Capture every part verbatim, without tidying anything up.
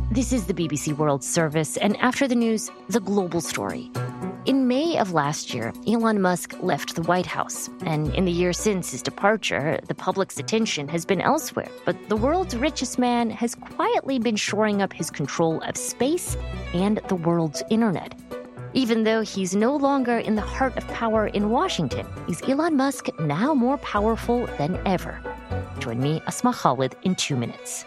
This is the B B C World Service, and after the news, the global story. In May of last year, Elon Musk left the White House, and in the years since his departure, the public's attention has been elsewhere. But the world's richest man has quietly been shoring up his control of space and the world's internet. Even though he's no longer in the heart of power in Washington, is Elon Musk now more powerful than ever? Join me, Asma Khalid, in two minutes.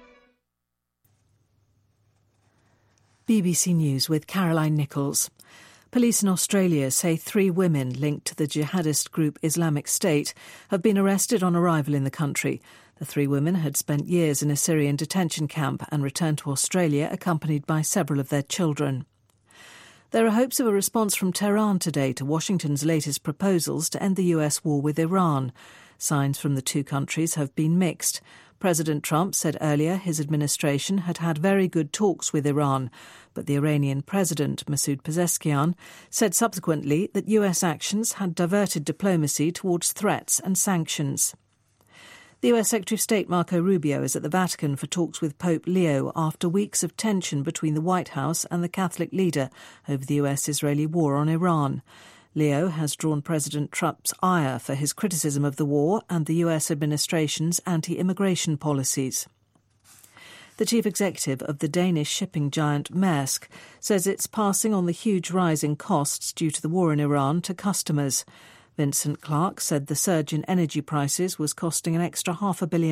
B B C News with Caroline Nichols. Police in Australia say three women linked to the jihadist group Islamic State have been arrested on arrival in the country. The three women had spent years in a Syrian detention camp and returned to Australia accompanied by several of their children. There are hopes of a response from Tehran today to Washington's latest proposals to end the U S war with Iran. Signs from the two countries have been mixed. President Trump said earlier his administration had had very good talks with Iran, but the Iranian president, Masoud Pezeshkian, said subsequently that U S actions had diverted diplomacy towards threats and sanctions. The U S Secretary of State Marco Rubio is at the Vatican for talks with Pope Leo after weeks of tension between the White House and the Catholic leader over the U S-Israeli war on Iran. Leo has drawn President Trump's ire for his criticism of the war and the U S administration's anti-immigration policies. The chief executive of the Danish shipping giant Maersk says it's passing on the huge rise in costs due to the war in Iran to customers. Vincent Clark said the surge in energy prices was costing an extra half a billion